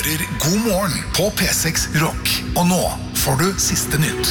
hører God morgen på P6 Rock. Og nå får du siste nytt.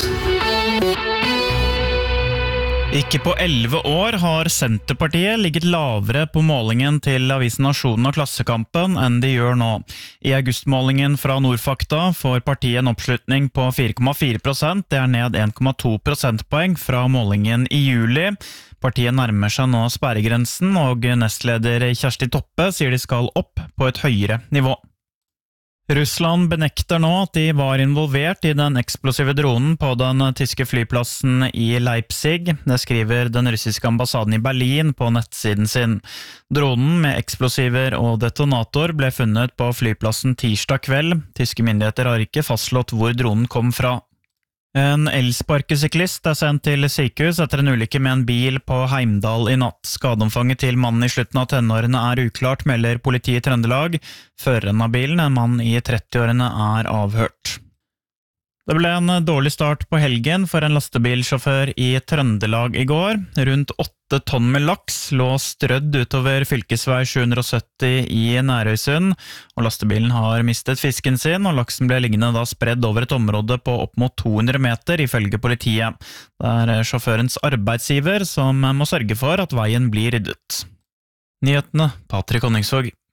Ikke på 11 år har Senterpartiet ligget lavere på målingen til avisen Nasjonen og Klassekampen enn de gjør nå. I augustmålingen fra Nordfakta får partiet en oppslutning på 4,4%, det er ned 1,2 prosentpoeng fra målingen i juli. Partiet nærmer seg nå sperregrensen, og nestleder Kjersti Toppe sier de skal opp på et høyere nivå. Russland benekter nå at de var involvert i den eksplosive dronen på den tyske flyplassen i Leipzig. Det skriver den russiske ambassaden i Berlin på nettsiden sin. Dronen med eksplosiver og detonator ble funnet på flyplassen tirsdag kveld. Tyske myndigheter har ikke fastslått hvor dronen kom fra. En elsparkesyklist er sendt til sykehus etter en ulykke med en bil på Heimdal i natt. Skadeomfanget til mannen i slutten av tenårene er uklart, melder politiet i Trøndelag. Føreren av bilen, en mann i 30-årene, er avhørt. Det ble en dårlig start på helgen for en lastebilsjåfør i Trøndelag i går. Rundt 8 tonn med laks lå strødd utover fylkesvei 770 i Nærøysund, og lastebilen har mistet fisken sin, og laksen ble liggende da spredd over et område på opp mot 200 meter, ifølge politiet. Det er sjåførens arbeidsgiver som må sørge for at veien blir ryddet. Nyhetene, Patrik Honningsvåg.